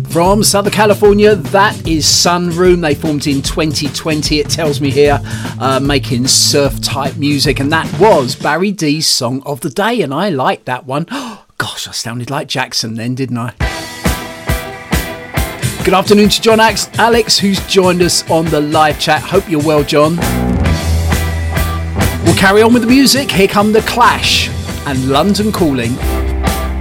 From Southern California, that is Sunroom. They formed in 2020, it tells me here, making surf-type music. And that was Barry D's Song of the Day, and I liked that one. Gosh, I sounded like Jackson then, didn't I? Good afternoon to John Alex, who's joined us on the live chat. Hope you're well, John. We'll carry on with the music. Here come The Clash and London Calling.